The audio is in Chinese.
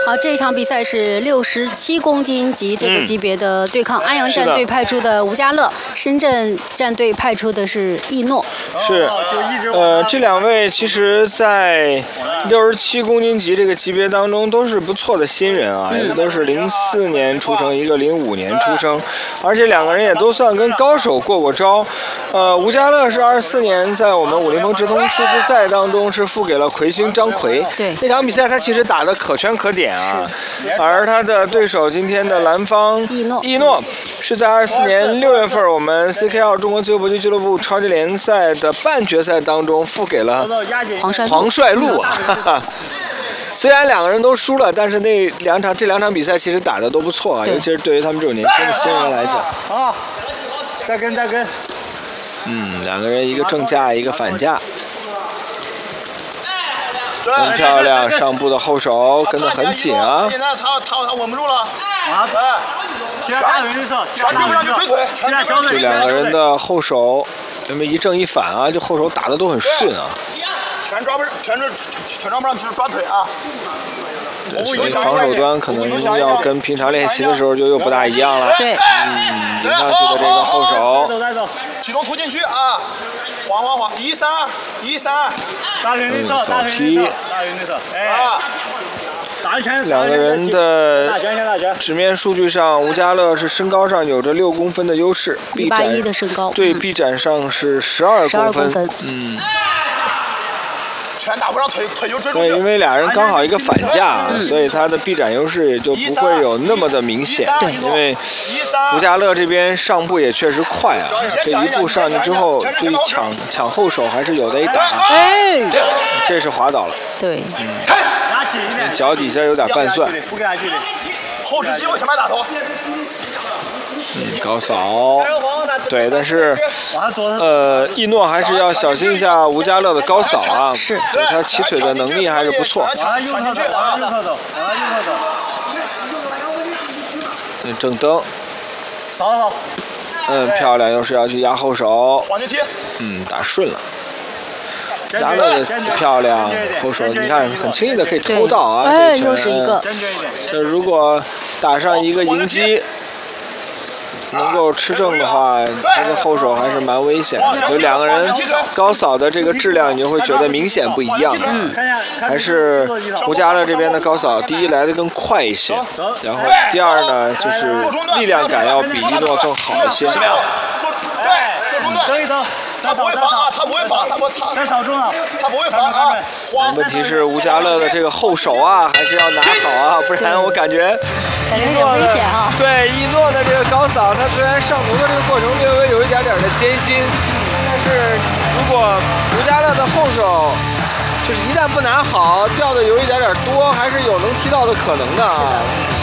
好，这一场比赛是67公斤级这个级别的对抗，安阳战队派出的吴家乐，深圳战队派出的是易诺。 是，这两位其实，在67公斤级这个级别当中都是不错的新人啊，一个都是04年出生，一个05年出生，而且两个人也都算跟高手过招。吴家乐是24年在我们武林风直通数字赛当中是负给了魁星张奎， 对， 那场比赛他其实打得可圈可点啊，而他的对手今天的蓝方易诺是在24年6月份我们 CKL 中国自由搏击俱乐部超级联赛的半决赛当中负给了黄帅路啊。虽然两个人都输了，但是这两场比赛其实打得都不错啊，尤其是对于他们这种年轻的新人来讲。 好，再跟。 两个人一个正架一个反架，很漂亮，上步的后手跟得很紧啊。 现在他稳不住了。 啊！全打人手，全追不上去追腿， 这两个人的后手，那么一正一反啊，这后手打得都很顺啊。 全抓不上，就是抓腿啊。 所以防守端可能要跟平常练习的时候就又不大一样了。 对， 顶上去的这个后手， 启动突进去啊，晃，1-3， 扫踢， 啊。 两个人的纸面数据上，吴家乐是身高上有着6公分的优势 ，181的身高， 对，臂展上是12公分， 全打不上腿就追出去。 所以因为俩人刚好一个反架，所以他的臂展优势也就不会有那么的明显。 对， 因为吴家乐这边上步也确实快啊，这一步上去之后，对于抢后手还是有的一打。 哎， 这是滑倒了。 对， 脚底下有点半蒜。 后置机会前面打头。 高扫，对，但是易诺还是要小心一下吴家乐的高扫啊， 是， 对他起腿的能力还是不错。正蹬，漂亮，又是要去压后手，打顺了。家乐的漂亮后手，你看很轻易的可以偷到啊， 又是一个。 这如果打上一个迎击，能够吃正的话，他的后手还是蛮危险的。有两个人高扫的这个质量，你就会觉得明显不一样。还是吴家乐这边的高扫，第一来的更快一些，然后第二呢，就是力量感要比易诺更好一些。 对，他不会防啊，他不会防，他不会防啊。 问题是吴家乐的这个后手啊，还是要拿好啊，不然我感觉有点危险啊。 对，易诺的这个高扫，他虽然上头的这个过程略微有一点的艰辛，但是如果吴家乐的后手就是一旦不拿好，掉的有一点多，还是有能踢到的可能的啊。